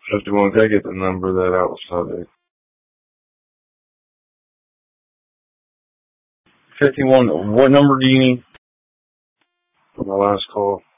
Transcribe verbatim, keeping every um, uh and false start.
fifty-one, can I get the number that I was subject? fifty-one, what number do you need? For my last call.